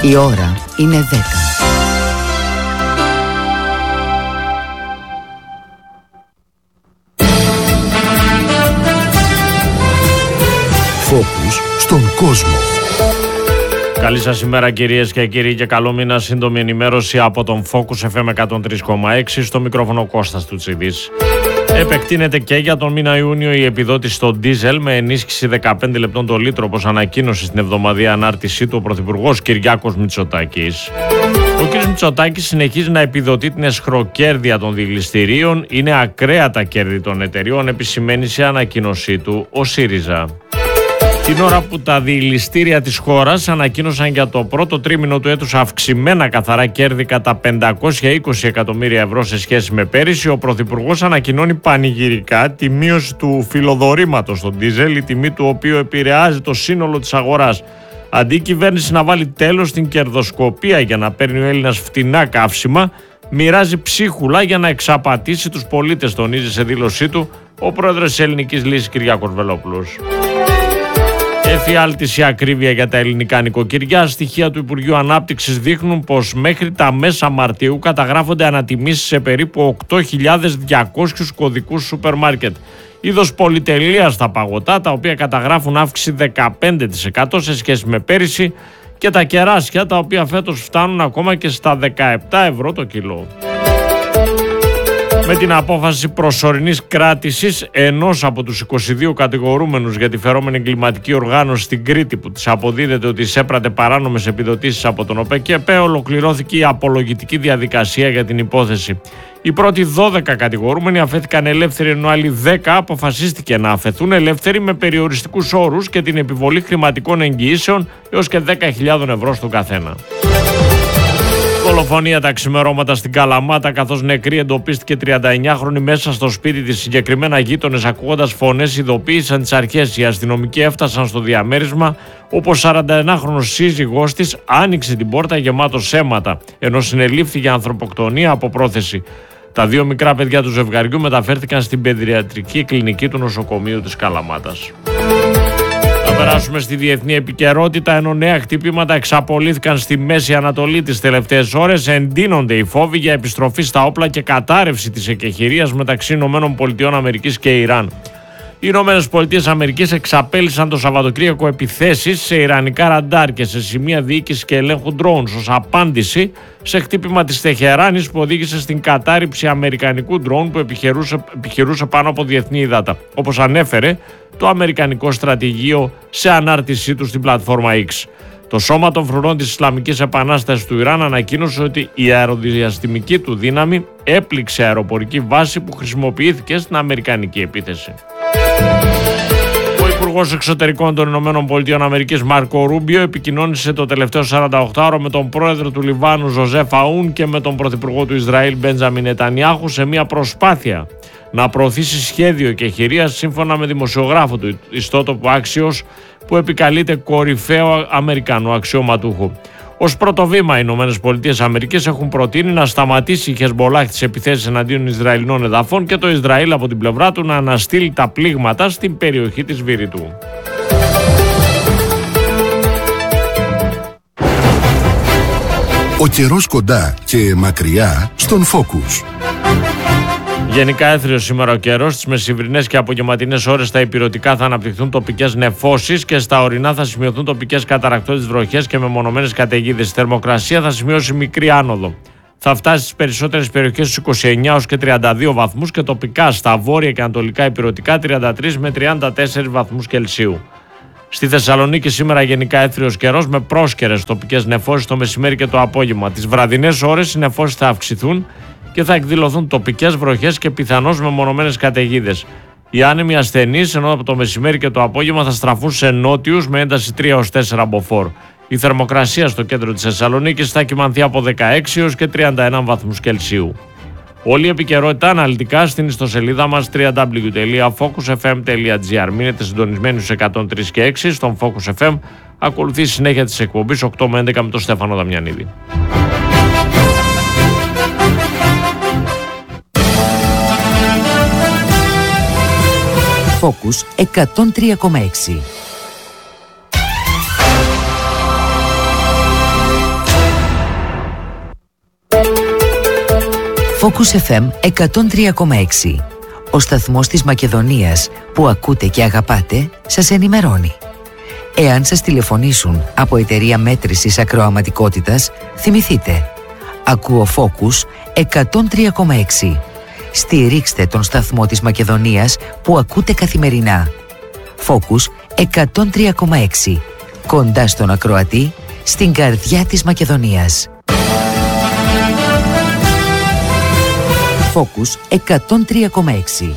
Η ώρα είναι 10. Φόκους στον κόσμο. Καλή σας ημέρα κυρίες και κύριοι και καλό μήνα. Σύντομη ενημέρωση από τον Focus FM 103,6. Στο μικρόφωνο Κώστας Τουτσιδής. Επεκτείνεται και για τον μήνα Ιούνιο η επιδότηση στο ντίζελ με ενίσχυση 15 λεπτών το λίτρο, όπως ανακοίνωσε στην εβδομαδιαία ανάρτησή του ο Πρωθυπουργός Κυριάκος Μητσοτάκης. Ο κ. Μητσοτάκης συνεχίζει να επιδοτεί την εσχροκέρδεια των διελιστηρίων. Είναι ακραία τα κέρδη των εταιριών, επισημαίνει σε ανακοίνωσή του ο ΣΥΡΙΖΑ. Την ώρα που τα διελιστήρια της χώρας ανακοίνωσαν για το πρώτο τρίμηνο του έτους αυξημένα καθαρά κέρδη κατά 520 εκατομμύρια ευρώ σε σχέση με πέρυσι, ο Πρωθυπουργός ανακοινώνει πανηγυρικά τη μείωση του φιλοδορήματος στον ντίζελ, η τιμή του οποίου επηρεάζει το σύνολο της αγοράς. Αντί η κυβέρνηση να βάλει τέλος στην κερδοσκοπία για να παίρνει ο Έλληνας φτηνά καύσιμα, μοιράζει ψίχουλα για να εξαπατήσει τους πολίτες, τονίζει σε δήλωσή του ο πρόεδρος της Ελληνικής Λύσης Κυριάκος Βελόπουλος. Εφιάλτηση ακρίβεια για τα ελληνικά νοικοκυριά. Στοιχεία του Υπουργείου Ανάπτυξης δείχνουν πως μέχρι τα μέσα Μαρτίου καταγράφονται ανατιμήσεις σε περίπου 8.200 κωδικούς σούπερ μάρκετ. Είδος πολυτελείας στα παγωτά, τα οποία καταγράφουν αύξηση 15% σε σχέση με πέρυσι, και τα κεράσια, τα οποία φέτος φτάνουν ακόμα και στα 17 ευρώ το κιλό. Με την απόφαση προσωρινής κράτησης ενός από τους 22 κατηγορούμενους για τη φερόμενη εγκληματική οργάνωση στην Κρήτη, που της αποδίδεται ότι εισέπρατε παράνομες επιδοτήσεις από τον ΟΠΕΚΕΠΕ, ολοκληρώθηκε η απολογητική διαδικασία για την υπόθεση. Οι πρώτοι 12 κατηγορούμενοι αφέθηκαν ελεύθεροι, ενώ άλλοι 10 αποφασίστηκε να αφαιθούν ελεύθεροι με περιοριστικούς όρους και την επιβολή χρηματικών εγγυήσεων έως και 10.000 ευρώ στον καθένα. Δολοφονία τα ξημερώματα στην Καλαμάτα, καθώς νεκρή εντοπίστηκε 39χρονη μέσα στο σπίτι της. Συγκεκριμένα γείτονες, ακούγοντας φωνές, ειδοποίησαν τις αρχές. Οι αστυνομικοί έφτασαν στο διαμέρισμα, όπως 41χρονος σύζυγός της άνοιξε την πόρτα γεμάτος αίματα, ενώ συνελήφθη για ανθρωποκτονία από πρόθεση. Τα δύο μικρά παιδιά του ζευγαριού μεταφέρθηκαν στην παιδιατρική κλινική του νοσοκομείου της Καλαμάτας. Θα περάσουμε στη διεθνή επικαιρότητα, ενώ νέα χτυπήματα εξαπολύθηκαν στη Μέση Ανατολή τις τελευταίες ώρες. Εντείνονται οι φόβοι για επιστροφή στα όπλα και κατάρρευση της εκεχηρίας μεταξύ ΗΠΑ και Ιράν. Οι ΗΠΑ εξαπέλυσαν το Σαββατοκύριακο επιθέσεις σε ιρανικά ραντάρ και σε σημεία διοίκησης και ελέγχου drones ως απάντηση σε χτύπημα της Τεχεράνης που οδήγησε στην κατάρριψη αμερικανικού drone που επιχειρούσε πάνω από διεθνή ύδατα, όπως ανέφερε το αμερικανικό στρατηγείο σε ανάρτησή του στην πλατφόρμα X. Το Σώμα των Φρουρών της Ισλαμικής Επανάστασης του Ιράν ανακοίνωσε ότι η αεροδιαστημική του δύναμη έπληξε αεροπορική βάση που χρησιμοποιήθηκε στην αμερικανική επίθεση. Ο Υπουργός Εξωτερικών των ΗΠΑ Μάρκο Ρούμπιο επικοινώνησε το τελευταίο 48ωρο με τον πρόεδρο του Λιβάνου Ζωζέφ Αούν και με τον πρωθυπουργό του Ισραήλ Μπέντζαμιν Νετανιάχου σε μια προσπάθεια να προωθήσει σχέδιο εκεχηρίας, σύμφωνα με δημοσιογράφο του ιστότοπου Axios, που επικαλείται κορυφαίο Αμερικανό αξιωματούχο. Ως πρώτο βήμα, οι ΗΠΑ έχουν προτείνει να σταματήσει η Χεσμολάχ τις επιθέσεις εναντίον Ισραηλινών εδαφών και το Ισραήλ από την πλευρά του να αναστείλει τα πλήγματα στην περιοχή της Βηρητού. Ο καιρός κοντά και μακριά στον Focus. Γενικά έθριος σήμερα ο καιρός. Στις μεσημβρινές και απογευματινές ώρες στα ηπειρωτικά θα αναπτυχθούν τοπικές νεφώσεις και στα ορεινά θα σημειωθούν τοπικές καταρρακτώδεις βροχές και μεμονωμένες καταιγίδες. Η θερμοκρασία θα σημειώσει μικρή άνοδο. Θα φτάσει στις περισσότερες περιοχές στους 29 έως και 32 βαθμούς και τοπικά στα βόρεια και ανατολικά ηπειρωτικά 33 με 34 βαθμούς Κελσίου. Στη Θεσσαλονίκη σήμερα γενικά έθριος καιρός με πρόσκαιρες τοπικές νεφώσεις το μεσημέρι και το απόγευμα. Τις βραδινές ώρες οι νεφώσεις θα αυξηθούν και θα εκδηλωθούν τοπικές βροχές και πιθανώς μεμονωμένες καταιγίδες. Οι άνεμοι ασθενείς, ενώ από το μεσημέρι και το απόγευμα θα στραφούν σε νότιους με ένταση 3 έως 4 μποφόρ. Η θερμοκρασία στο κέντρο της Θεσσαλονίκης θα κυμανθεί από 16 έως και 31 βαθμούς Κελσίου. Όλη η επικαιρότητα αναλυτικά στην ιστοσελίδα μας www.focusfm.gr. Μείνετε συντονισμένοι στους 103 και 6 στον Focus FM. Ακολουθεί η συνέχεια της εκπομπής 8 με 11 με τον Στέφανο Δαμιανίδη. Focus 103,6. Focus FM 103,6. Ο σταθμός της Μακεδονίας που ακούτε και αγαπάτε σας ενημερώνει. Εάν σας τηλεφωνήσουν από εταιρεία μέτρησης ακροαματικότητας, θυμηθείτε. Ακούω Focus 103,6. Στηρίξτε τον σταθμό της Μακεδονίας που ακούτε καθημερινά. Focus 103,6. Κοντά στον ακροατή, στην καρδιά της Μακεδονίας. Focus 103,6.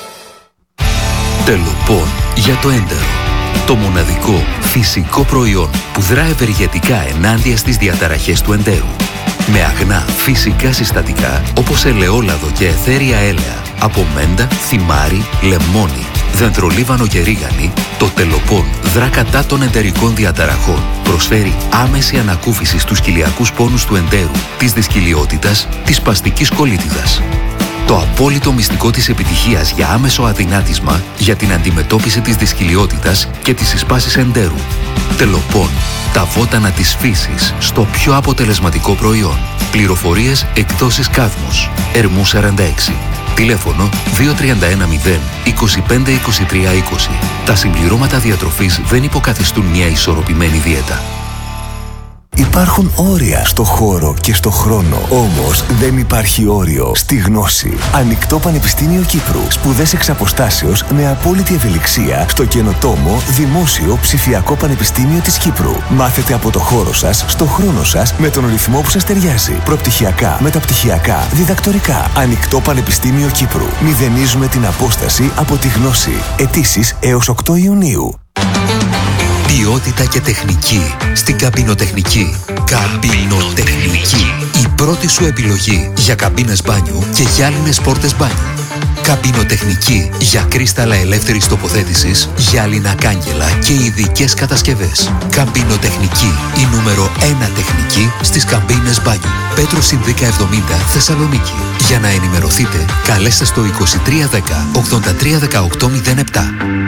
Τελοπών για το έντερο. Το μοναδικό φυσικό προϊόν που δρά ευεργετικά ενάντια στις διαταραχές του εντέρου. Με αγνά φυσικά συστατικά όπως ελαιόλαδο και αιθέρια έλαια από μέντα, θυμάρι, λεμόνι, δεντρολίβανο και ρίγανη, το Τελοπών δρά κατά των εντερικών διαταραχών. Προσφέρει άμεση ανακούφιση στους κοιλιακούς πόνους του εντέρου, της δυσκυλιότητας, της σπαστικής κολίτιδας. Το απόλυτο μυστικό της επιτυχίας για άμεσο αδυνάτισμα για την αντιμετώπιση της δυσκυλιότητας και της συσπάσης εντέρου. Τελοπών. Τα βότανα της φύσης στο πιο αποτελεσματικό προϊόν. Πληροφορίες εκδόσεις Κάδμος. Ερμού 46. Τηλέφωνο 2310 25 23 20. Τα συμπληρώματα διατροφής δεν υποκαθιστούν μια ισορροπημένη δίαιτα. Υπάρχουν όρια στο χώρο και στο χρόνο. Όμως δεν υπάρχει όριο στη γνώση. Ανοιχτό Πανεπιστήμιο Κύπρου. Σπουδές εξ αποστάσεως με απόλυτη ευελιξία στο καινοτόμο Δημόσιο Ψηφιακό Πανεπιστήμιο της Κύπρου. Μάθετε από το χώρο σας, στο χρόνο σας, με τον ρυθμό που σας ταιριάζει. Προπτυχιακά, μεταπτυχιακά, διδακτορικά. Ανοιχτό Πανεπιστήμιο Κύπρου. Μηδενίζουμε την απόσταση από τη γνώση. Αιτήσεις έως 8 Ιουνίου. Ποιότητα και τεχνική στην καμπινοτεχνική. Καμπινοτεχνική. Η πρώτη σου επιλογή για καμπίνες μπάνιου και γυάλινες πόρτες μπάνιου. Καμπινοτεχνική για κρίσταλα ελεύθερης τοποθέτησης, γυάλινα κάγκελα και ειδικές κατασκευές. Καμπινοτεχνική. Η νούμερο 1 τεχνική στις καμπίνες μπάνιου. Πέτρο Συνδίκα 70 Θεσσαλονίκη. Για να ενημερωθείτε, καλέστε στο 2310 83 18 07.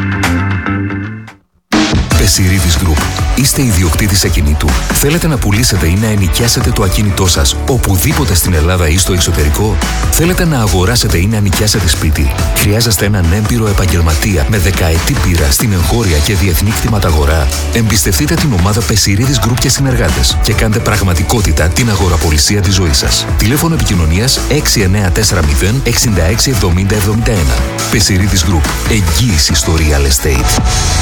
Πεσιρίδης Group. Είστε ιδιοκτήτης ακινήτου. Θέλετε να πουλήσετε ή να ενοικιάσετε το ακίνητό σας οπουδήποτε στην Ελλάδα ή στο εξωτερικό. Θέλετε να αγοράσετε ή να νοικιάσετε σπίτι. Χρειάζεστε έναν έμπειρο επαγγελματία με δεκαετή πείρα στην εγχώρια και διεθνή κτηματαγορά. Εμπιστευτείτε την ομάδα Πεσιρίδης Group και συνεργάτες και κάντε πραγματικότητα την αγοραπολισία της ζωής σας. Τηλέφωνο επικοινωνίας 6940 66 70 71. Πεσιρίδης Group. Εγγύηση στο real estate.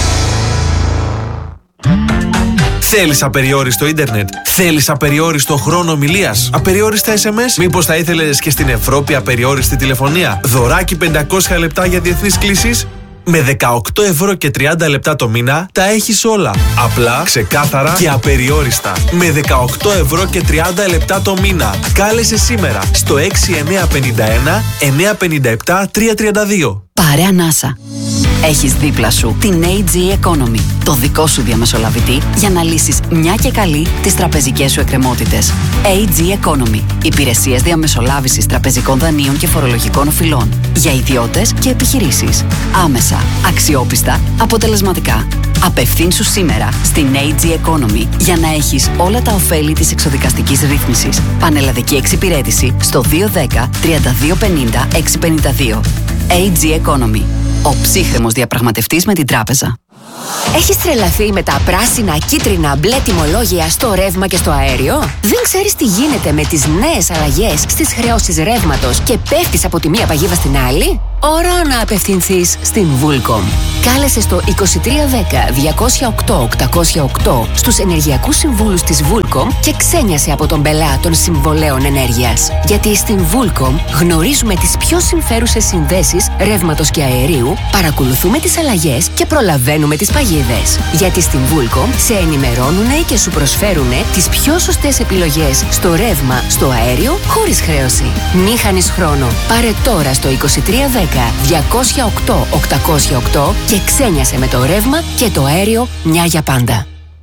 Θέλεις απεριόριστο ίντερνετ? Θέλεις απεριόριστο χρόνο ομιλίας? Απεριόριστα SMS? Μήπως θα ήθελες και στην Ευρώπη απεριόριστη τηλεφωνία? Δωράκι 500 λεπτά για διεθνείς κλήσεις? Με 18 ευρώ και 30 λεπτά το μήνα τα έχεις όλα. Απλά, ξεκάθαρα και απεριόριστα. Με 18 ευρώ και 30 λεπτά το μήνα. Κάλεσε σήμερα στο 6951 957 332. Πάρε ανάσα. Έχεις δίπλα σου την AG Economy, το δικό σου διαμεσολαβητή για να λύσεις μια και καλή τις τραπεζικές σου εκκρεμότητες. AG Economy. Υπηρεσίες διαμεσολάβησης τραπεζικών δανείων και φορολογικών οφειλών για ιδιώτες και επιχειρήσεις. Άμεσα, αξιόπιστα, αποτελεσματικά. Απευθύνσου σήμερα στην AG Economy για να έχεις όλα τα ωφέλη της εξοδικαστικής ρύθμισης. Πανελλαδική εξυπηρέτηση στο 210 3250 652. AG Economy. Ο ψύχρεμος διαπραγματευτής με την τράπεζα. Έχεις τρελαθεί με τα πράσινα, κίτρινα, μπλε τιμολόγια στο ρεύμα και στο αέριο? Δεν ξέρεις τι γίνεται με τις νέες αλλαγές στις χρεώσεις ρεύματος και πέφτεις από τη μία παγίδα στην άλλη? Ώρα να απευθυνθείς στην Vulcom. Κάλεσε στο 2310 208 808 στους ενεργειακούς συμβούλους της Vulcom και ξένιασε από τον πελά των συμβολέων ενέργειας. Γιατί στην Vulcom γνωρίζουμε τις πιο συμφέρουσες συνδέσεις ρεύματος και αερίου, παρακολουθούμε τις αλλαγές και προλαβαίνουμε τις παγίδες. Γιατί στην Vulcom σε ενημερώνουνε και σου προσφέρουνε τις πιο σωστές επιλογές στο ρεύμα, στο αέριο, χωρίς χρέωση. Μη χάνεις χρόνο. Πάρε τώρα στο 2310 208 808 και ξένιασε με το ρεύμα και το αέριο μια για πάντα.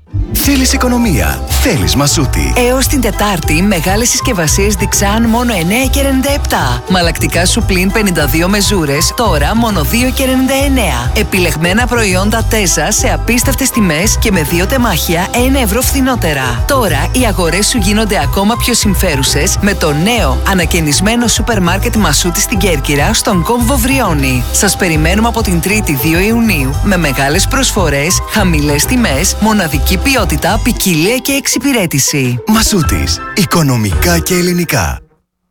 Θέλεις οικονομία, θέλεις Μασούτη. Έως την Τετάρτη, μεγάλες συσκευασίες Dixan μόνο 9,97. Μαλακτικά Σουπλίν 52 μεζούρες, τώρα μόνο 2,99. Επιλεγμένα προϊόντα Τέζα σε απίστευτες τιμές και με 2 τεμάχια 1 ευρώ φθηνότερα. Τώρα οι αγορές σου γίνονται ακόμα πιο συμφέρουσες με το νέο ανακαινισμένο σούπερ μάρκετ Μασούτη στην Κέρκυρα, στον κόμβο Βριώνη. Σας περιμένουμε από την 3η 2 Ιουνίου με μεγάλες προσφορές, χαμηλές τιμές, μοναδική ποιότητα, ποικιλία και εξυπηρέτηση. Μασούτης. Οικονομικά και ελληνικά.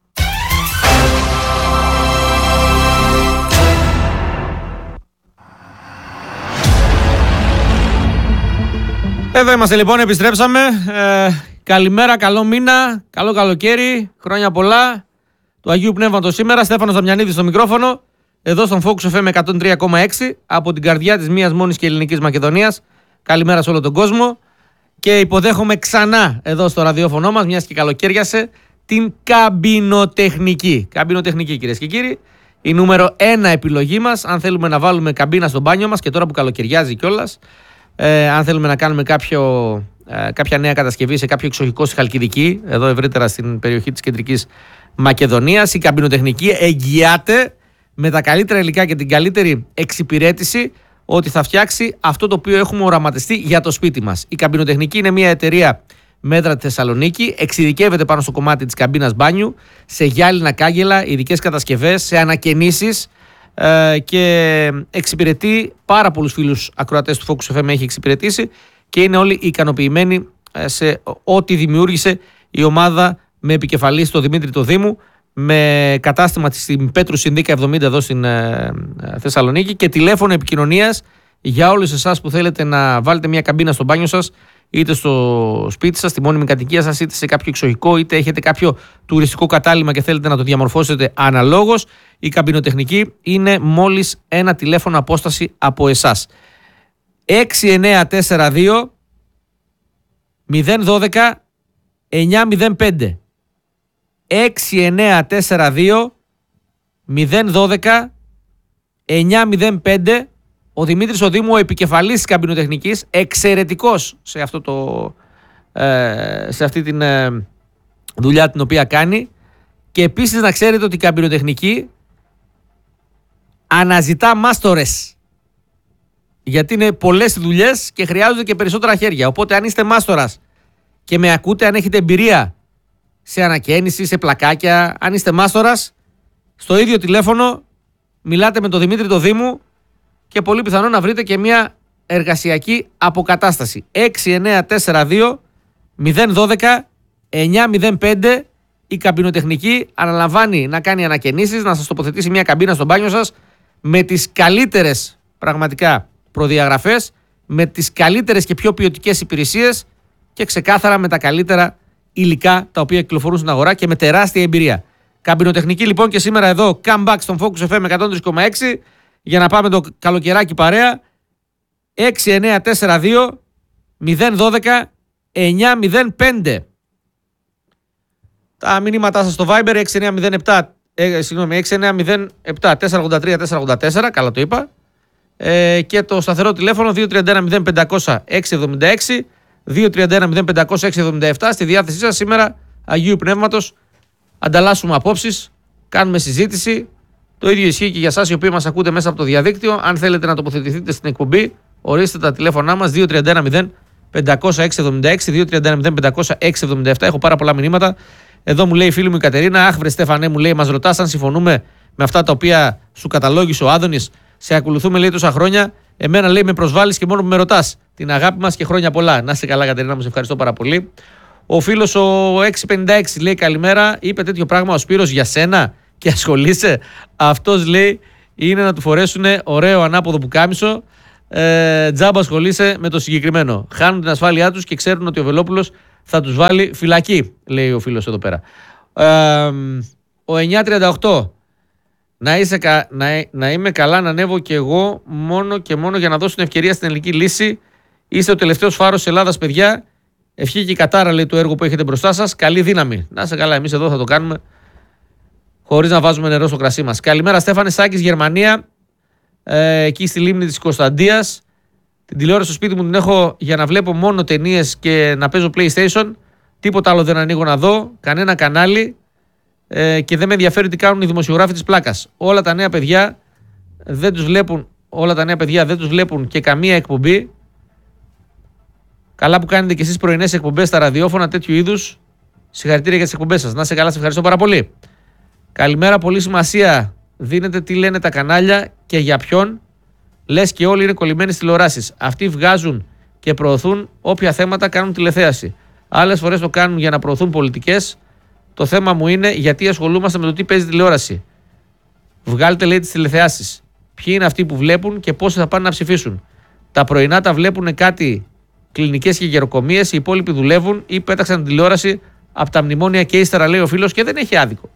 Εδώ είμαστε λοιπόν, επιστρέψαμε. Καλημέρα, καλό μήνα, καλό καλοκαίρι, χρόνια πολλά του Αγίου Πνεύματος σήμερα. Στέφανος Δαμιανίδης στο μικρόφωνο, εδώ στον Focus FM 103,6 από την καρδιά της μίας μόνης και ελληνικής Μακεδονίας. Καλημέρα σε όλο τον κόσμο και υποδέχομαι ξανά εδώ στο ραδιόφωνο μας, μιας και καλοκαίριασε, την καμπινοτεχνική. Καμπινοτεχνική, κυρίες και κύριοι, η νούμερο 1 επιλογή μας αν θέλουμε να βάλουμε καμπίνα στο μπάνιο μας και τώρα που καλοκαιριάζει κιόλας. Αν θέλουμε να κάνουμε κάποια νέα κατασκευή σε κάποιο εξοχικό στη Χαλκιδική, εδώ ευρύτερα στην περιοχή της Κεντρικής Μακεδονίας, η καμπινοτεχνική εγγυάται με τα καλύτερα υλικά και την καλύτερη εξυπηρέτηση ότι θα φτιάξει αυτό το οποίο έχουμε οραματιστεί για το σπίτι μας. Η καμπινοτεχνική είναι μια εταιρεία μέτρα τη Θεσσαλονίκη, εξειδικεύεται πάνω στο κομμάτι της καμπίνας μπάνιου, σε γυάλινα κάγκελα, ειδικές κατασκευές, σε ανακαινήσεις, και εξυπηρετεί πάρα πολλούς φίλους ακροατές του Focus FM, έχει εξυπηρετήσει και είναι όλοι ικανοποιημένοι σε ό,τι δημιούργησε η ομάδα με επικεφαλή στο Δημήτρη το Δήμου, με κατάστημα στην Πέτρου Συνδίκα 70 εδώ στην Θεσσαλονίκη και τηλέφωνο επικοινωνίας για όλους εσάς που θέλετε να βάλετε μια καμπίνα στο μπάνιο σας, είτε στο σπίτι σας, στη μόνιμη κατοικία σας, είτε σε κάποιο εξοχικό, είτε έχετε κάποιο τουριστικό κατάλημα και θέλετε να το διαμορφώσετε αναλόγως. Η καμπινοτεχνική είναι μόλις ένα τηλέφωνο απόσταση από εσάς. 6942 012 905. 6942 012 905. Ο Δημήτρης ο Δήμου, ο επικεφαλής της καμπινοτεχνικής, εξαιρετικός σε, σε αυτή την δουλειά την οποία κάνει. Και επίσης να ξέρετε ότι η καμπινοτεχνική αναζητά μάστορες. Γιατί είναι πολλές δουλειές και χρειάζονται και περισσότερα χέρια. Οπότε αν είστε μάστορας και με ακούτε, αν έχετε εμπειρία σε ανακαίνιση, σε πλακάκια, αν είστε μάστορας, στο ίδιο τηλέφωνο μιλάτε με τον Δημήτρη το Δήμου και πολύ πιθανό να βρείτε και μια εργασιακή αποκατάσταση. 6942 012 905. Η καμπινοτεχνική αναλαμβάνει να κάνει ανακαινήσεις, να σας τοποθετήσει μια καμπίνα στο μπάνιο σας με τις καλύτερες πραγματικά προδιαγραφές, με τις καλύτερες και πιο ποιοτικές υπηρεσίες και ξεκάθαρα με τα καλύτερα υλικά τα οποία κυκλοφορούν στην αγορά και με τεράστια εμπειρία. Καμπινοτεχνική λοιπόν και σήμερα εδώ, comeback στον Focus FM 103,6 για να πάμε το καλοκαιράκι παρέα. 6942 012 905. Τα μηνύματά σας στο Viber 6907 483 484, καλά το είπα, και το σταθερό τηλέφωνο 231 0500 676 231 0500 677. Στη διάθεσή σας σήμερα Αγίου Πνεύματος, ανταλλάσσουμε απόψεις, κάνουμε συζήτηση. Το ίδιο ισχύει και για εσάς οι οποίοι μας ακούτε μέσα από το διαδίκτυο. Αν θέλετε να τοποθετηθείτε στην εκπομπή, ορίστε τα τηλέφωνά μας 231 0500 676 231 0500 677. Έχω πάρα πολλά μηνύματα. Εδώ μου λέει η φίλη μου η Κατερίνα, αχ βρε Στέφανε, μου λέει, μας ρωτάς αν συμφωνούμε με αυτά τα οποία σου καταλόγησε ο Άδωνης. Σε ακολουθούμε, λέει, τόσα χρόνια. Εμένα, λέει, με προσβάλλεις και μόνο που με ρωτάς. Την αγάπη μας και χρόνια πολλά. Να είσαι καλά, Κατερίνα, μου σε ευχαριστώ πάρα πολύ. Ο φίλος ο 656 λέει καλημέρα. Είπε τέτοιο πράγμα ο Σπύρος για σένα και ασχολείσαι. Αυτός, λέει, είναι να του φορέσουν ωραίο ανάποδο πουκάμισο. Τζάμπα ασχολείσαι με το συγκεκριμένο. Χάνουν την ασφάλειά τους και ξέρουν ότι ο Βελόπουλος θα τους βάλει φυλακή, λέει ο φίλος εδώ πέρα. Ο 938. Να είμαι καλά, να ανέβω και εγώ μόνο και μόνο για να δώσω την ευκαιρία στην ελληνική λύση. Είστε ο τελευταίος φάρος της Ελλάδας, παιδιά. Ευχή και κατάρα, λέει, το έργο που έχετε μπροστά σας. Καλή δύναμη. Να είστε καλά, εμείς εδώ θα το κάνουμε χωρίς να βάζουμε νερό στο κρασί μας. Καλημέρα, Στέφανε. Σάκης, Γερμανία. Εκεί στη λίμνη της Κωνσταντίας. Την τηλεόραση στο σπίτι μου την έχω για να βλέπω μόνο ταινίες και να παίζω PlayStation. Τίποτα άλλο δεν ανοίγω να δω, κανένα κανάλι και δεν με ενδιαφέρει τι κάνουν οι δημοσιογράφοι της πλάκας. Όλα τα νέα παιδιά δεν τους βλέπουν και καμία εκπομπή. Καλά που κάνετε και εσείς πρωινές εκπομπές στα ραδιόφωνα τέτοιου είδους. Συγχαρητήρια για τις εκπομπές σας. Να είστε καλά, σε ευχαριστώ πάρα πολύ. Καλημέρα, πολύ σημασία δίνετε τι λένε τα κανάλια και για ποιον. Λες και όλοι είναι κολλημένοι στις τηλεοράσεις. Αυτοί βγάζουν και προωθούν όποια θέματα κάνουν τηλεθέαση. Άλλες φορές το κάνουν για να προωθούν πολιτικές. Το θέμα μου είναι γιατί ασχολούμαστε με το τι παίζει τηλεόραση. Βγάλτε, λέει, τις τηλεθεάσεις. Ποιοι είναι αυτοί που βλέπουν και πόσοι θα πάνε να ψηφίσουν. Τα πρωινά τα βλέπουν κάτι κλινικές και γεροκομείες, οι υπόλοιποι δουλεύουν ή πέταξαν την τηλεόραση από τα μνημόνια και ύστερα, λέει ο φίλος, και δεν έχει άδικο.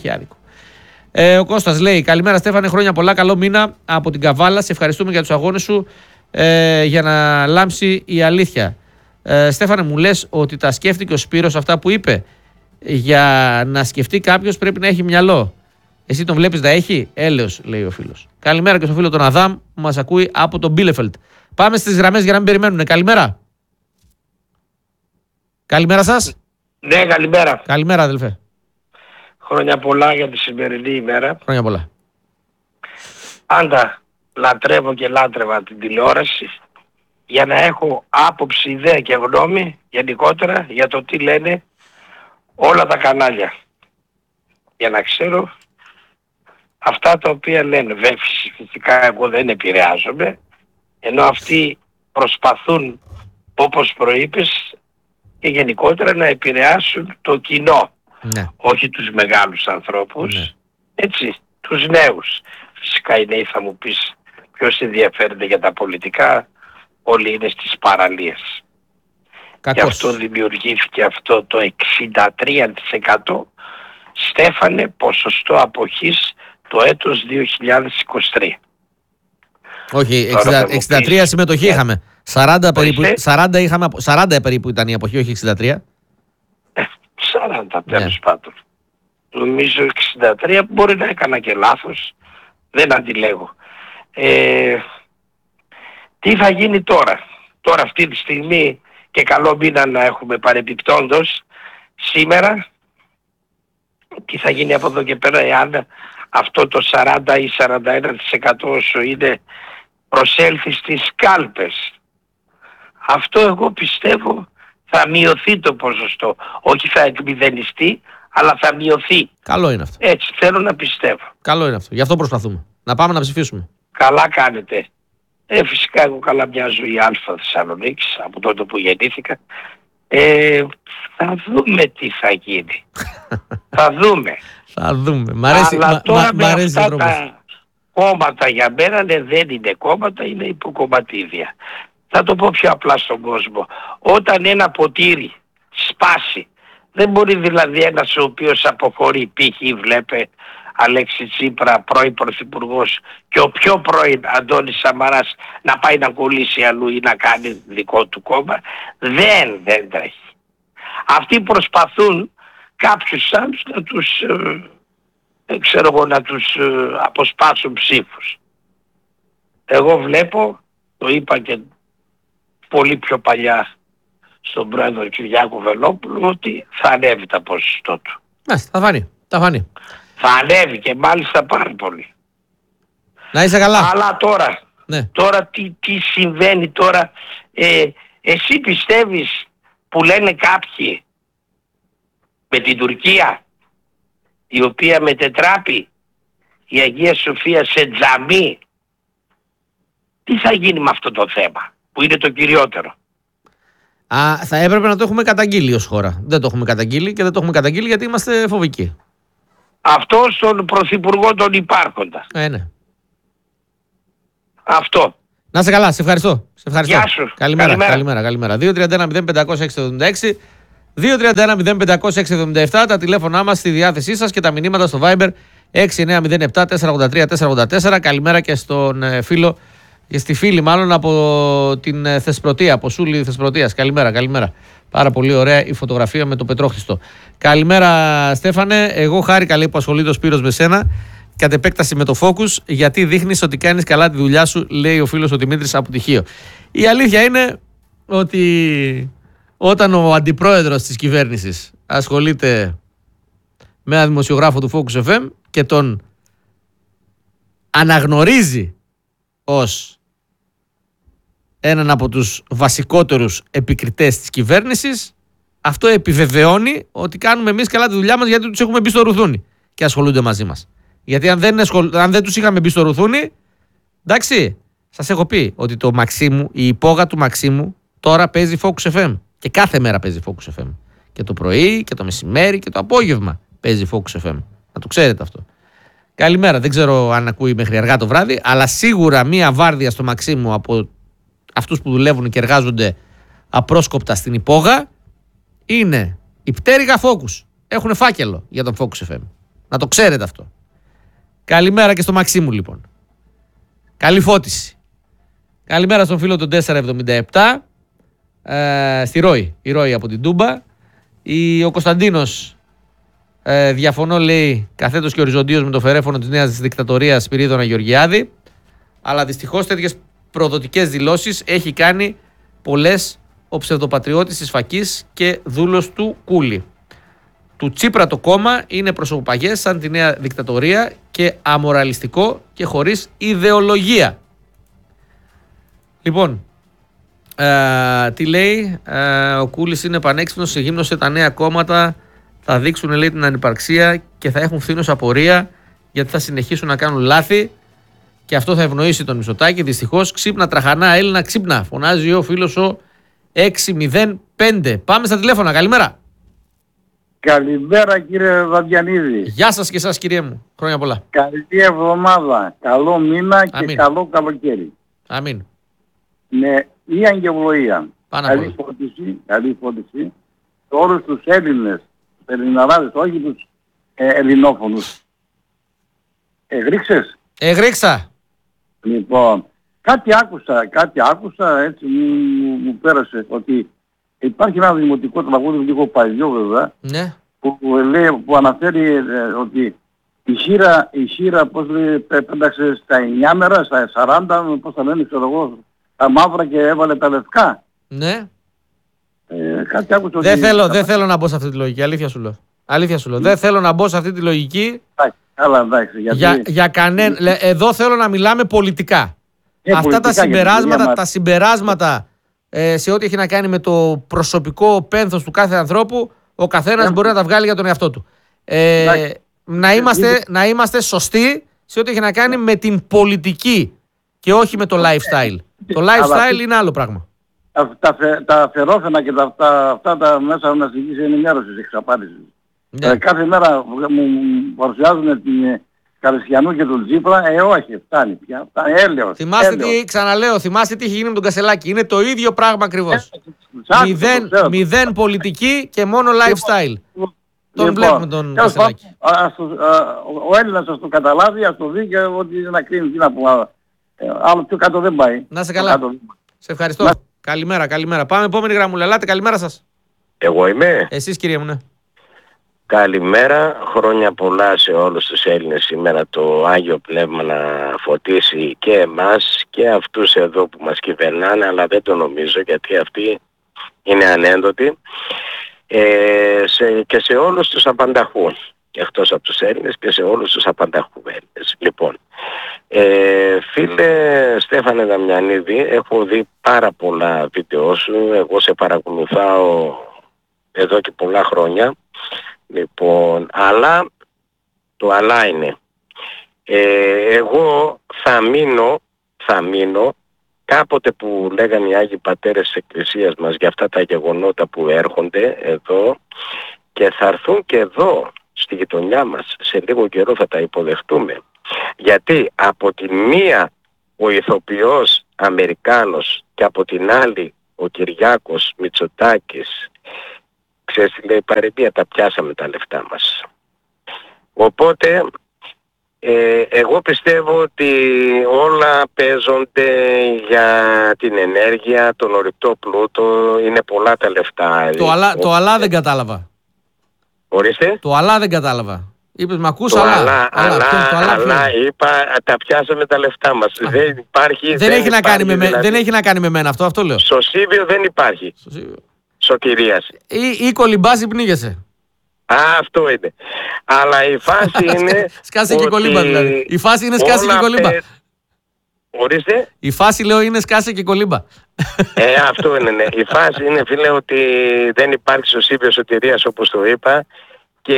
Ο Κώστας λέει: Καλημέρα, Στέφανε, χρόνια πολλά. Καλό μήνα από την Καβάλα. Σε ευχαριστούμε για τους αγώνες σου για να λάμψει η αλήθεια. Στέφανε, μου λες ότι τα σκέφτηκε ο Σπύρος αυτά που είπε? Για να σκεφτεί κάποιος πρέπει να έχει μυαλό. Εσύ τον βλέπεις να έχει? Έλεος, λέει ο φίλος. Καλημέρα και στο φίλο τον Αδάμ που μας ακούει από τον Μπίλεφελτ. Πάμε στις γραμμές για να μην περιμένουν. Καλημέρα. Καλημέρα σας. Ναι, καλημέρα. Καλημέρα, αδελφέ. Χρόνια πολλά για τη σημερινή ημέρα. Χρόνια πολλά. Πάντα λατρεύω και λάτρευα την τηλεόραση για να έχω άποψη, ιδέα και γνώμη γενικότερα για το τι λένε όλα τα κανάλια. Για να ξέρω αυτά τα οποία λένε. Βέβαια, φυσικά εγώ δεν επηρεάζομαι, ενώ αυτοί προσπαθούν, όπως προείπες, και γενικότερα να επηρεάσουν το κοινό. Ναι. Όχι τους μεγάλους ανθρώπους, ναι. Έτσι, τους νέους. Φυσικά οι νέοι θα μου πεις ποιος ενδιαφέρεται για τα πολιτικά, όλοι είναι στις παραλίες. Κακώς. Γι' αυτό δημιουργήθηκε αυτό το 63% Στέφανε ποσοστό αποχής το έτος 2023. Όχι, 63 συμμετοχή είχαμε. 40 περίπου ήταν η αποχή, όχι 63. 40 τέλος πάντων. Νομίζω 63, μπορεί να έκανα και λάθος. Δεν αντιλέγω. Τι θα γίνει τώρα? Τώρα αυτή τη στιγμή, και καλό μήνα να έχουμε παρεπιπτόντως, σήμερα, τι θα γίνει από εδώ και πέρα εάν αυτό το 40 ή 41% όσο είναι προσέλθει στις κάλπες? Αυτό εγώ πιστεύω θα μειωθεί το ποσοστό. Όχι θα εκμηδενιστεί, αλλά θα μειωθεί. Καλό είναι αυτό. Έτσι θέλω να πιστεύω. Καλό είναι αυτό. Γι' αυτό προσπαθούμε. Να πάμε να ψηφίσουμε. Καλά κάνετε. Φυσικά εγώ καλά μια ζωή αλφα Θεσσαλονίκης από τότε που γεννήθηκα. Θα δούμε τι θα γίνει. Θα δούμε. Θα δούμε. Μ' αρέσει, αλλά τώρα με αρέσει αυτά τα κόμματα για μένα δεν είναι κόμματα, είναι υποκομματίδια. Θα το πω πιο απλά στον κόσμο. Όταν ένα ποτήρι σπάσει, δεν μπορεί δηλαδή ένας ο οποίος αποχωρεί, π.χ. βλέπε Αλέξη Τσίπρα, πρώην Πρωθυπουργός, και ο πιο πρώην Αντώνης Σαμαράς να πάει να κολλήσει αλλού ή να κάνει δικό του κόμμα, δεν τρέχει. Αυτοί προσπαθούν κάποιους άλλους να τους, να τους αποσπάσουν ψήφους. Εγώ βλέπω, το είπα και πολύ πιο παλιά στον πρόεδρο Κυριάκο Βελόπουλο, ότι θα ανέβει τα ποσοστό του. Θα φανεί. Θα ανέβει και μάλιστα πάρα πολύ. Να είσαι καλά. Αλλά τώρα, ναι. Τώρα τι συμβαίνει τώρα? Εσύ πιστεύεις που λένε κάποιοι με την Τουρκία, η οποία μετετράπει η Αγία Σοφία σε τζαμί, τι θα γίνει με αυτό το θέμα που είναι το κυριότερο? Θα έπρεπε να το έχουμε καταγγείλει ως χώρα. Δεν το έχουμε καταγγείλει και δεν το έχουμε καταγγείλει γιατί είμαστε φοβικοί. Αυτό στον Πρωθυπουργό τον υπάρχοντα. Ναι. Αυτό. Να είσαι καλά, σε ευχαριστώ. Γεια σου. Καλημέρα. 2-31-05-676 2-31-05-677 τα τηλέφωνά μας στη διάθεσή σας και τα μηνύματα στο Viber 6907-483-484. Καλημέρα και στον φίλο και στη φίλη μάλλον από την Θεσπρωτεία, από Σούλη Θεσπρωτείας. Καλημέρα. Πάρα πολύ ωραία η φωτογραφία με το Πετρόχριστο. Καλημέρα Στέφανε, εγώ χάρηκα λέει που ασχολείται ο Σπύρος με σένα κατ' επέκταση με το Focus, γιατί δείχνεις ότι κάνεις καλά τη δουλειά σου, λέει ο φίλος ο Δημήτρης από Τυχείο. Η αλήθεια είναι ότι όταν ο αντιπρόεδρος της κυβέρνησης ασχολείται με ένα δημοσιογράφο του Focus FM και τον αναγνωρίζει ως έναν από τους βασικότερους επικριτές της κυβέρνησης, αυτό επιβεβαιώνει ότι κάνουμε εμείς καλά τη δουλειά μας, γιατί τους έχουμε μπει στο ρουθούνι και ασχολούνται μαζί μας. Γιατί αν δεν τους είχαμε μπει στο ρουθούνι, εντάξει, σας έχω πει ότι το Μαξίμου, η υπόγα του Μαξίμου τώρα παίζει Focus FM και κάθε μέρα παίζει Focus FM. Και το πρωί και το μεσημέρι και το απόγευμα παίζει Focus FM. Να το ξέρετε αυτό. Καλημέρα, δεν ξέρω αν ακούει μέχρι αργά το βράδυ, αλλά σίγουρα μία βάρδια στο Μαξίμου από αυτούς που δουλεύουν και εργάζονται απρόσκοπτα στην υπόγα είναι η πτέρυγα Focus. Έχουν φάκελο για τον Focus FM. Να το ξέρετε αυτό. Καλημέρα και στο Μαξίμου λοιπόν. Καλή φώτιση. Καλημέρα στον φίλο του 477. Στη Ρώη. Η Ρώη από την Τούμπα. Ο Κωνσταντίνος διαφωνώ, λέει, καθέτος και οριζοντίως με το φερέφωνο της νέας δικτατορίας Σπυρίδωνα Γεωργιάδη. Αλλά δυστυχώς τέτοιες προδοτικές δηλώσεις έχει κάνει πολλές ο ψευδοπατριώτης της Φακής και δούλος του Κούλη. Του Τσίπρα το κόμμα είναι προσωπαγές σαν τη νέα δικτατορία και αμοραλιστικό και χωρίς ιδεολογία. Λοιπόν, τι λέει, ο Κούλης είναι πανέξυπνος, συγγύμνωσε τα νέα κόμματα, θα δείξουν, λέει, την ανυπαρξία και θα έχουν φθήνος απορία γιατί θα συνεχίσουν να κάνουν λάθη και αυτό θα ευνοήσει τον Μητσοτάκη. Δυστυχώς, ξύπνα τραχανά Έλληνα, ξύπνα, φωνάζει ο φίλος ο 605. Πάμε στα τηλέφωνα, καλημέρα. Καλημέρα κύριε Βαδιανίδη. Γεια σας και εσάς κύριε μου. Χρόνια πολλά. Καλή εβδομάδα. Καλό μήνα και Αμήν. καλό καλοκαίρι. Αμήν. Με η αγγελοεία. Καλή φώτιση σε όλους τους Έλληνες, τους Ελληναράδες, όχι τους ελληνόφωνους. Εγρίξες. Εγρίξα. Λοιπόν, κάτι άκουσα, έτσι μου πέρασε, ότι υπάρχει ένα δημοτικό τραγούδι, λίγο παλιό βέβαια, ναι, που αναφέρει ότι η χείρα πώς λέει, πέταξε στα 9 μέρα, στα 40, πώς θα λένε, ξέρω εγώ, τα μαύρα και έβαλε τα λευκά. Ναι. Κάτι άκουσα ότι... Δεν θέλω να μπω σε αυτή τη λογική, αλήθεια σου λέω. Δεν θέλω να μπω σε αυτή τη λογική. Καλά, εντάξει. Για εδώ θέλω να μιλάμε πολιτικά. Αυτά τα συμπεράσματα σε ό,τι έχει να κάνει με το προσωπικό πένθος του κάθε ανθρώπου, ο καθένας μπορεί να τα βγάλει για τον εαυτό του. Να είμαστε σωστοί σε ό,τι έχει να κάνει με την πολιτική και όχι με το lifestyle. Το lifestyle είναι άλλο πράγμα. Τα φερόφαινα και αυτά τα μέσα μαζικής ενημέρωσης, εξαπάτησης. Κάθε μέρα μου παρουσιάζουν την Καρισιανού και τον Τσίπρα, όχι, φτάνει πια. Έλεος. Θυμάστε τι είχε γίνει με τον Κασελάκη. Είναι το ίδιο πράγμα ακριβώς. Μηδέν πολιτική και μόνο lifestyle. Τον βλέπουμε τον Κασελάκη. Ο Έλληνας ας το καταλάβει, ας το δει και ότι να κρίνει, τι να πω. Άλλο πιο κάτω δεν πάει. Να είσαι καλά. Σε ευχαριστώ. Καλημέρα. Πάμε επόμενη γραμμούλα. Ελάτε, καλημέρα σας. Εγώ είμαι. Εσείς κύριε μου, ναι. Καλημέρα, χρόνια πολλά σε όλους τους Έλληνες σήμερα, το Άγιο Πνεύμα να φωτίσει και εμάς και αυτούς εδώ που μας κυβερνάνε, αλλά δεν το νομίζω γιατί αυτοί είναι ανέντοτοι, και σε όλους τους απανταχού, εκτός από τους Έλληνες και σε όλους τους απανταχού Έλληνες. Λοιπόν, φίλε Στέφανε Δαμιανίδη, έχω δει πάρα πολλά βίντεο σου, εγώ σε παρακολουθάω εδώ και πολλά χρόνια. Λοιπόν, αλλά το αλλά είναι, εγώ θα μείνω κάποτε που λέγανε οι Άγιοι Πατέρες της Εκκλησίας μας για αυτά τα γεγονότα που έρχονται εδώ και θα έρθουν και εδώ στη γειτονιά μας, σε λίγο καιρό θα τα υποδεχτούμε, γιατί από τη μία ο ηθοποιός Αμερικάνος και από την άλλη ο Κυριάκος Μητσοτάκης, ξέρεις τι λέει η παροιμία, τα πιάσαμε τα λεφτά μας. Οπότε εγώ πιστεύω ότι όλα παίζονται για την ενέργεια, τον ορυκτό πλούτο, είναι πολλά τα λεφτά. Το αλλά δεν κατάλαβα. Ορίστε. Το αλλά δεν κατάλαβα. Είπες μ' ακούς, αλλά είπα τα πιάσαμε τα λεφτά μας. Δεν υπάρχει. Δεν έχει να κάνει με μένα αυτό λέω. Στο Σίβιο δεν υπάρχει. Σωτηρίας. Ή κολυμπάς ή πνίγεσαι. Αυτό είναι. Αλλά η φάση είναι. Σκάσε και κολύμπα δηλαδή. Η φάση είναι σκάσε και κολύμπα. Ορίστε. Η φάση λέω είναι σκάσε και κολύμπα. Αυτό είναι, ναι. Η φάση είναι, φίλε, ότι δεν υπάρχει στο Σίβιο σωτηρίας, όπως το είπα, και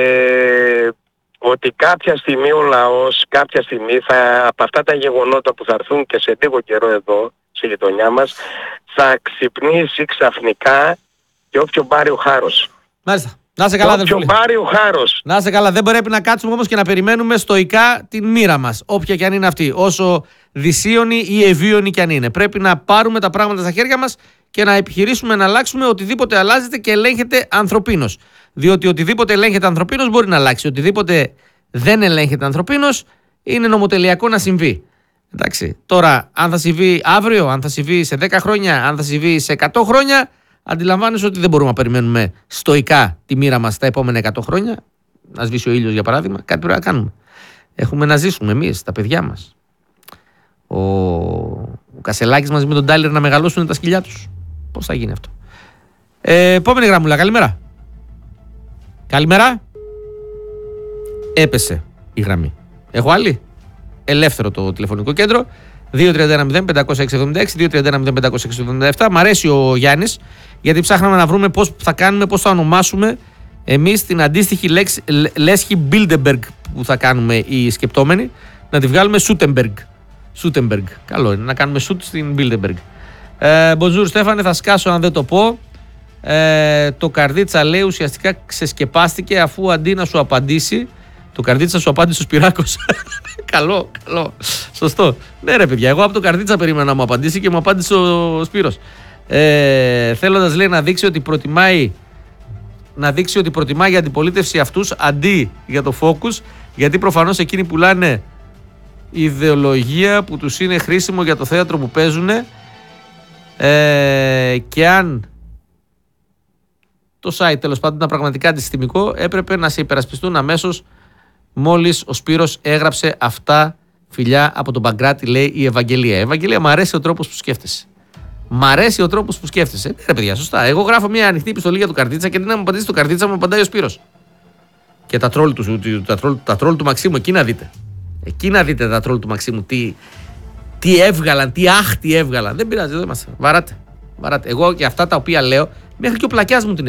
ότι κάποια στιγμή ο λαός, κάποια στιγμή από αυτά τα γεγονότα που θα έρθουν και σε λίγο καιρό εδώ, στη γειτονιά μας, θα ξυπνήσει ξαφνικά και όποιον πάρει ο χάρος. Μάλιστα. Να σε καλά, όποιον πάρει ο χάρος. Να σε καλά. Δεν πρέπει να κάτσουμε όμως και να περιμένουμε στοικά την μοίρα μας, όποια και αν είναι αυτή, όσο δυσίωνη ή ευίωνη και αν είναι. Πρέπει να πάρουμε τα πράγματα στα χέρια μας και να επιχειρήσουμε να αλλάξουμε οτιδήποτε αλλάζεται και ελέγχεται ανθρωπίνως. Διότι οτιδήποτε ελέγχεται ανθρωπίνως μπορεί να αλλάξει. Οτιδήποτε δεν ελέγχεται ανθρωπίνως είναι νομοτελειακό να συμβεί. Εντάξει. Τώρα, αν θα συμβεί αύριο, αν θα συμβεί σε 10 χρόνια, αν θα συμβεί σε 100 χρόνια, αντιλαμβάνεσαι ότι δεν μπορούμε να περιμένουμε στοικά τη μοίρα μας τα επόμενα 100 χρόνια. Να σβήσει ο ήλιος, για παράδειγμα. Κάτι πρέπει να κάνουμε. Έχουμε να ζήσουμε εμείς, τα παιδιά μας. Ο Κασελάκης μαζί με τον Τάλιρ να μεγαλώσουν τα σκυλιά τους. Πώς θα γίνει αυτό? Επόμενη γραμμούλα, καλημέρα. Καλημέρα. Έπεσε η γραμμή. Έχω άλλη? Ελεύθερο το τηλεφωνικό κέντρο. 231-05-576, 231-05-567. Μ' αρέσει ο Γιάννης, γιατί ψάχναμε να βρούμε πώς θα κάνουμε, πώς θα ονομάσουμε εμείς την αντίστοιχη λέσχη Bilderberg που θα κάνουμε οι σκεπτόμενοι, να τη βγάλουμε Σούτεμπεργκ. Καλό είναι να κάνουμε σούτ στην Bilderberg. Μπονζούρ Στέφανε, θα σκάσω αν δεν το πω. Το Καρδίτσα λέει ουσιαστικά ξεσκεπάστηκε, αφού αντί να σου απαντήσει, το Καρδίτσα σου απάντησε ο Σπυράκος. Καλό. Σωστό. Ναι, ρε παιδιά, εγώ από το Καρδίτσα περίμενα να μου απαντήσει και μου απάντησε ο Σπύρος. Θέλοντας, λέει, να δείξει ότι προτιμάει για αντιπολίτευση αυτούς αντί για το Focus, γιατί προφανώς εκείνοι πουλάνε ιδεολογία που τους είναι χρήσιμο για το θέατρο που παίζουν, και αν το site τέλος πάντων ήταν πραγματικά αντισυστημικό, έπρεπε να σε υπερασπιστούν αμέσως μόλις ο Σπύρος έγραψε αυτά. Φιλιά από τον Παγκράτη, λέει η Ευαγγελία. Ευαγγελία, μου αρέσει ο τρόπος που σκέφτεσαι. Ναι, ρε παιδιά, σωστά. Εγώ γράφω μια ανοιχτή επιστολή για τον Καρδίτσα και αντί να μου απαντήσει το Καρδίτσα, μου απαντάει ο Σπύρος. Και τα τρόλ του Μαξίμου, εκεί να δείτε. Εκεί να δείτε τα τρόλ του Μαξίμου. Τι έβγαλαν, τι έβγαλαν. Δεν πειράζει, εδώ είμαστε. Βαράτε. Εγώ και αυτά τα οποία λέω, μέχρι και ο πλακιάς μου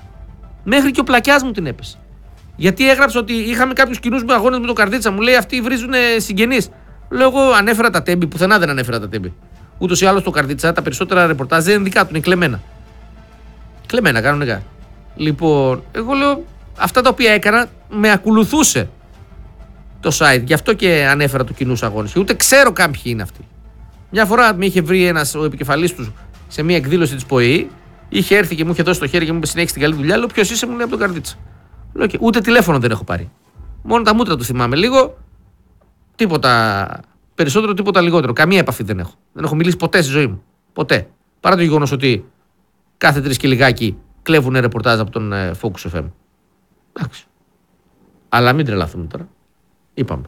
την έπεσε. Γιατί έγραψε ότι είχαμε κάποιους κοινούς αγώνες με τον Καρδίτσα. Μου λέει αυτοί βρίζουν συγγενείς. Λέω εγώ ανέφερα τα τέμπη, πουθενά δεν ανέφερα τα τέμπη. Ούτως ή άλλως το Καρδίτσα, τα περισσότερα ρεπορτάζ δεν είναι δικά του, είναι κλεμμένα. Κλεμμένα κανονικά. Λοιπόν, εγώ λέω αυτά τα οποία έκανα με ακολουθούσε το site. Γι' αυτό και ανέφερα του κοινούς αγώνες. Και ούτε ξέρω κάποιοι είναι αυτοί. Μια φορά με είχε βρει ο επικεφαλής του σε μια εκδήλωση της ΠΟΕΗ, είχε έρθει και μου είχε δώσει το χέρι και μου είπε συνέχισε την καλή δουλειά. Λέω ποιος είσαι, μου λέει από τον Καρδίτσα. Λέω και ούτε τηλέφωνο δεν έχω πάρει. Μόνο τα μούτρα του θυμάμαι λίγο. Τίποτα περισσότερο, τίποτα λιγότερο. Καμία επαφή δεν έχω. Δεν έχω μιλήσει ποτέ στη ζωή μου. Ποτέ. Παρά το γεγονός ότι κάθε 3 και λιγάκι κλέβουν ρεπορτάζ από τον Focus FM. Εντάξει. Αλλά μην τρελαθούμε τώρα. Είπαμε.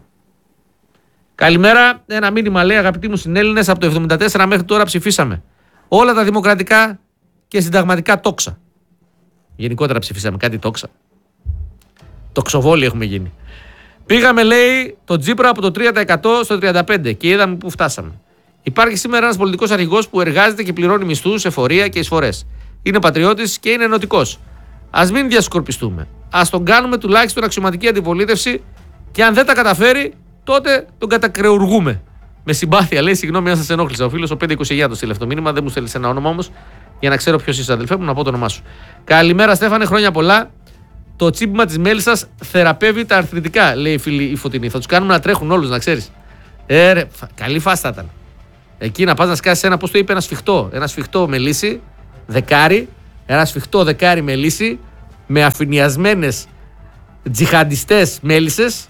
Καλημέρα. Ένα μήνυμα λέει, αγαπητοί μου συνέλληνες, από το 1974 μέχρι τώρα ψηφίσαμε όλα τα δημοκρατικά και συνταγματικά τόξα. Γενικότερα ψηφίσαμε κάτι τόξα. Τοξοβόλοι έχουμε γίνει. Πήγαμε, λέει, το Τζίπρα από το 3% στο 35% και είδαμε πού φτάσαμε. Υπάρχει σήμερα ένας πολιτικός αρχηγός που εργάζεται και πληρώνει μισθούς, εφορία και εισφορές. Είναι πατριώτης και είναι ενωτικός. Ας μην διασκορπιστούμε. Ας τον κάνουμε τουλάχιστον αξιωματική αντιπολίτευση και αν δεν τα καταφέρει, τότε τον κατακρεουργούμε. Με συμπάθεια, λέει, συγγνώμη αν σας ενόχλησα. Ο φίλος ο 529 το στείλε αυτό μήνυμα, δεν μου στέλνει ένα όνομα όμως, για να ξέρω ποιος είσαι, αδελφέ μου, να πω το όνομά σου. Καλημέρα, Στέφανε, χρόνια πολλά. Το τσίπημα της μέλισσας θεραπεύει τα αρθριτικά, λέει η φίλη η Φωτεινή. Θα τους κάνουμε να τρέχουν όλους, να ξέρεις. Ρε, καλή φάση θα ήταν. Εκεί να πας να σκάσεις ένα, πώς το είπε, ένα σφιχτό μελίσι, δεκάρι, ένα σφιχτό δεκάρι μελίσι, με αφηνιασμένες τζιχαντιστές μέλισσες.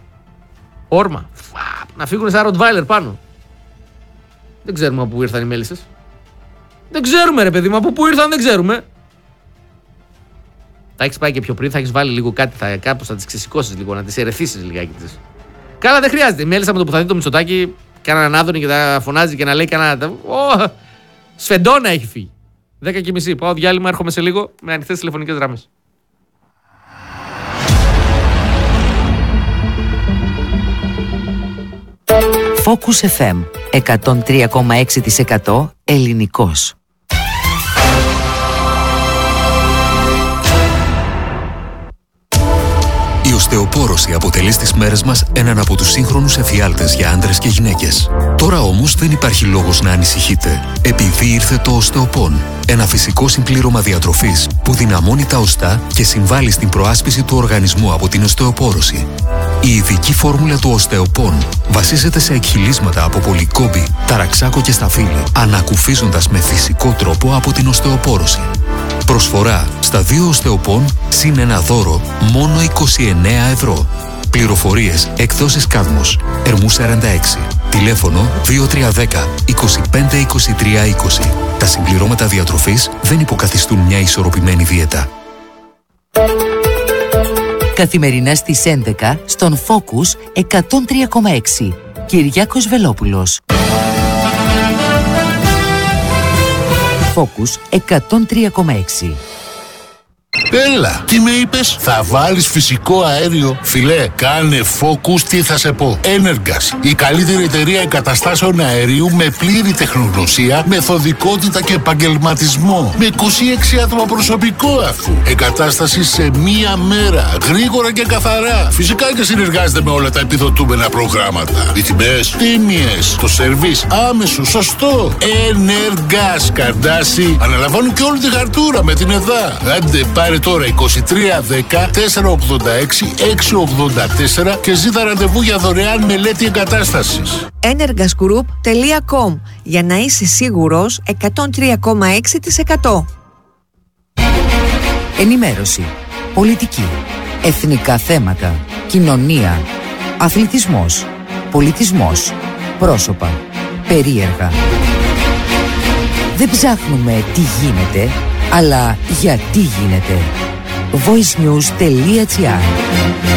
Όρμα. Να φύγουν σαν ροτβάιλερ πάνω. Δεν ξέρουμε από πού ήρθαν οι μέλισσες. Δεν ξέρουμε, ρε παιδί μου, από πού ήρθαν δεν ξέρουμε. Θα έχεις πάει και πιο πριν, θα έχεις βάλει λίγο κάτι, κάπως θα τις ξεσηκώσεις λίγο, να τις ερεθίσεις λιγάκι τις. Καλά, δεν χρειάζεται. Η Μέλισσα με το που θα δει το Μητσοτάκη, κανέναν Άδωνη και θα φωνάζει και να λέει κανένα. Σφεντόνα έχει φύγει. 10:30. Πάω διάλειμμα, έρχομαι σε λίγο με ανοιχτές τηλεφωνικές γραμμές. Focus FM 103,6% ελληνικός. Η οστεοπόρωση αποτελεί στις μέρες μας έναν από τους σύγχρονους εφιάλτες για άντρες και γυναίκες. Τώρα όμως δεν υπάρχει λόγος να ανησυχείτε, επειδή ήρθε το οστεοπόν. Ένα φυσικό συμπλήρωμα διατροφής που δυναμώνει τα οστά και συμβάλλει στην προάσπιση του οργανισμού από την οστεοπόρωση. Η ειδική φόρμουλα του οστεοπόν βασίζεται σε εκχυλίσματα από πολυκόμπη, ταραξάκο και σταφύλι, ανακουφίζοντας με φυσικό τρόπο από την οστεοπόρωση. Προσφορά στα 2 οστεοπόν συν ένα δώρο μόνο 29 ευρώ. Πληροφορίες εκδόσεις Κάδμος, Ερμού 46. Τηλέφωνο 2310 25 23 20. Τα συμπληρώματα διατροφής δεν υποκαθιστούν μια ισορροπημένη δίαιτα. Καθημερινά στις 11 στον Focus 103,6. Κυριάκος Βελόπουλος. Focus 103,6. Έλα, τι με είπες? Θα βάλεις φυσικό αέριο? Φιλέ, κάνε Focus, τι θα σε πω. Energas, η καλύτερη εταιρεία εγκαταστάσεων αερίου με πλήρη τεχνογνωσία, μεθοδικότητα και επαγγελματισμό. Με 26 άτομα προσωπικό αφού. Εγκατάσταση σε μία μέρα. Γρήγορα και καθαρά. Φυσικά και συνεργάζεται με όλα τα επιδοτούμενα προγράμματα. Οι τιμές τίμιες. Το σερβίς άμεσο, σωστό. Energas, Καρντάση. Αναλαμβάνουν και όλη τη χαρτούρα με την ΕΔΑ. Άντε, πάρε τώρα 2310 486 684 και ζήτα ραντεβού για δωρεάν μελέτη εγκατάστασης. energasgroup.com για να είσαι σίγουρος 103,6%. Ενημέρωση, πολιτική, εθνικά θέματα, κοινωνία, αθλητισμός, πολιτισμός, πρόσωπα, περίεργα. Δεν ψάχνουμε τι γίνεται, αλλά γιατί γίνεται. voicenews.gr